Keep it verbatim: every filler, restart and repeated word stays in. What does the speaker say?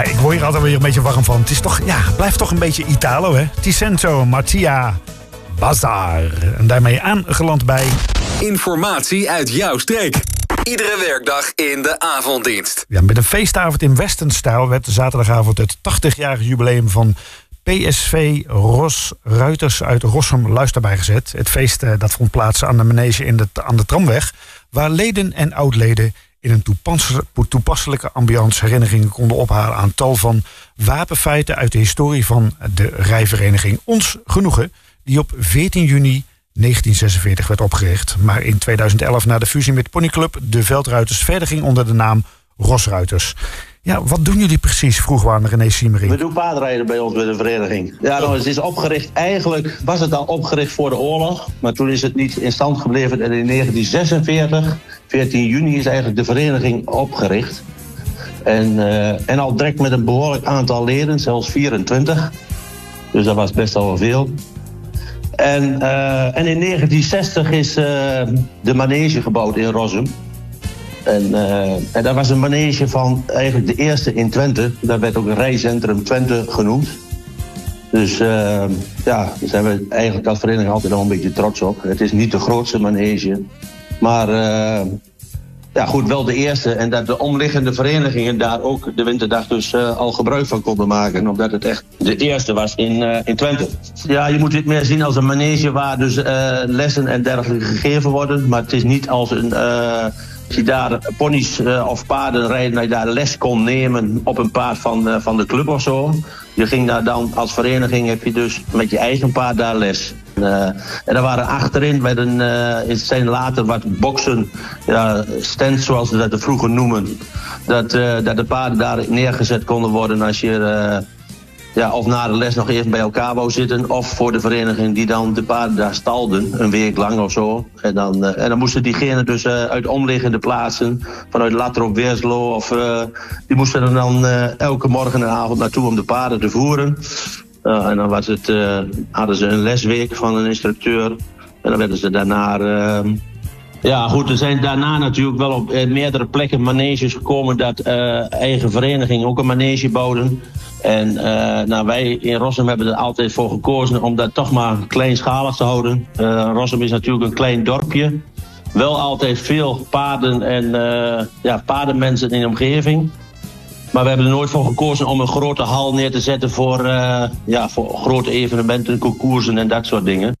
Ja, ik word hier altijd weer een beetje warm van. Het is toch, ja, blijft toch een beetje Italo, hè? Ticento, Mattia, Bazar. En daarmee aangeland bij... Informatie uit jouw streek. Iedere werkdag in de avonddienst. Ja, met een feestavond in westernstijl werd zaterdagavond het tachtigjarig jubileum van P S V Ros Ruiters uit Rossum luisterbaar gezet. Het feest uh, dat vond plaats aan de manege in de, aan de Tramweg, waar leden en oud-leden in een toepasselijke ambiance herinneringen konden ophalen aan tal van wapenfeiten uit de historie van de rijvereniging Ons Genoegen, die op veertien juni negentien zesenveertig werd opgericht, maar in tweeduizend elf na de fusie met Ponyclub de Veldruiters verder ging onder de naam Rosruiters. Ja, wat doen jullie precies? Vroeg we aan René Siemering. We doen paardrijden bij ons bij de vereniging. Ja, nou, het is opgericht, eigenlijk was het al opgericht voor de oorlog, maar toen is het niet in stand gebleven en in negentien zesenveertig, veertien juni, is eigenlijk de vereniging opgericht. En, uh, en al direct met een behoorlijk aantal leden, zelfs vierentwintig. Dus dat was best wel veel. En, uh, en in negentien zestig is uh, de manege gebouwd in Rossum. En, uh, en dat was een manege van eigenlijk de eerste in Twente. Dat werd ook een rijcentrum Twente genoemd. Dus uh, ja, daar zijn we eigenlijk als vereniging altijd nog een beetje trots op. Het is niet de grootste manege, maar uh, ja, goed, wel de eerste. En dat de omliggende verenigingen daar ook de winterdag dus uh, al gebruik van konden maken. Omdat het echt de eerste was in, uh, in Twente. Ja, je moet dit meer zien als een manege waar dus uh, lessen en dergelijke gegeven worden. Maar het is niet als een... Uh, Als je daar ponies uh, of paarden rijden, dat je daar les kon nemen op een paard van, uh, van de club of zo. Je ging daar dan als vereniging, heb je dus met je eigen paard daar les. Uh, en er waren achterin, met een, uh, het zijn later wat boksen, ja, stands zoals ze dat vroeger noemen. Dat, uh, dat de paarden daar neergezet konden worden als je... Uh, Ja, of na de les nog even bij elkaar wou zitten. Of voor de vereniging die dan de paarden daar stalden. Een week lang of zo. En dan, uh, en dan moesten diegenen dus uh, uit omliggende plaatsen. Vanuit Latrop, Weerslo. Of, uh, die moesten er dan uh, elke morgen en avond naartoe om de paarden te voeren. Uh, en dan was het, uh, hadden ze een lesweek van een instructeur. En dan werden ze daarna... Uh, Ja, goed, er zijn daarna natuurlijk wel op uh, meerdere plekken maneges gekomen dat uh, eigen verenigingen ook een manege bouwden. En uh, nou, wij in Rossum hebben er altijd voor gekozen om dat toch maar kleinschalig te houden. Uh, Rossum is natuurlijk een klein dorpje. Wel altijd veel paarden en uh, ja, paardenmensen in de omgeving. Maar we hebben er nooit voor gekozen om een grote hal neer te zetten voor, uh, ja, voor grote evenementen, concoursen en dat soort dingen.